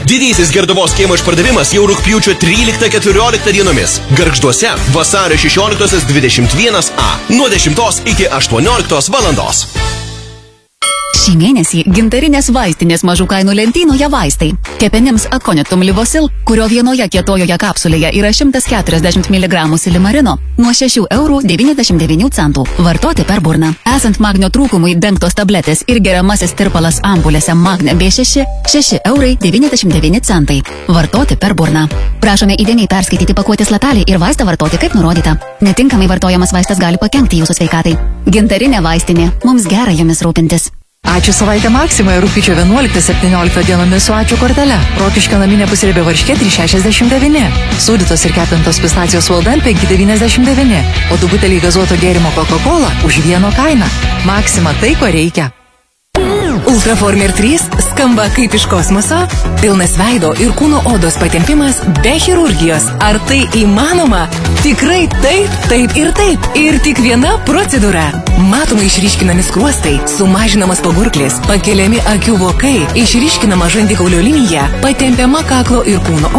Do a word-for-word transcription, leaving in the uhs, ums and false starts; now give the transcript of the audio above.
Didysis Gerduvos kiemo išpardavimas jau rugpjūčio tryliktą keturioliktą dienomis. Gargžduose vasario šešioliktosios dvidešimt vienas a nuo dešimtos iki aštuonioliktos valandos. Šį mėnesį gintarinės vaistinės mažų kainų lentynoje vaistai. Kepenims Aconitum Livosil, kurio vienoje kietojoje kapsulėje yra šimtas keturiasdešimt miligramų silimarino, nuo šešių eurų devyniasdešimt devynių centų. Vartoti per burną. Esant magnio trūkumui dengtos tabletės ir geriamasis tirpalas ampulėse Magne B šeši, šeši eurai devyniasdešimt devyni centai. Vartoti per burną. Prašome įdėmiai perskaityti pakuotės lapelį ir vaistą vartoti kaip nurodyta. Netinkamai vartojamas vaistas gali pakenkti jūsų sveikatai. Gintarinė vaistinė. Mums gera jomis rūpintis. Ačiū savaitę Maksimoje rugpjūčio vienuoliktą septynioliktą dienomis su ačiū kortele. Rokiškio naminė pusriebė varškė trys šešiasdešimt devyni. Sūdytos ir kepintos pistacijos Walden penki devyniasdešimt devyni. O du buteliai gazuoto gėrimo Coca-Cola už vieno kainą. Maksima tai, ko reikia. Ultraformer trys skamba kaip iš kosmoso. Pilnas veido ir kūno odos patempimas be chirurgijos. Ar tai įmanoma? Tikrai taip, taip ir taip. Ir tik viena procedūra. Matomai išryškinami skruostai, sumažinamas pagurklis, pakeliami akių vokai, išryškinama žandikaulio linija, patempiama kaklo ir kūno